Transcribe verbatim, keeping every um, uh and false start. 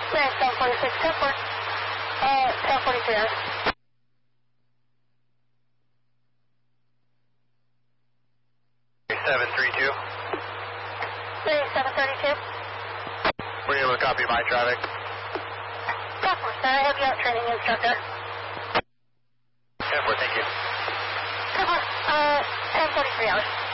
Clearance seven forty-six, ten four, uh, ten forty-three hours. seven three two. Clearance seven thirty-two. Were you able to copy my traffic? Copy, sir. I have you out training instructor. ten four, thank you. ten four, uh, ten forty-three hours.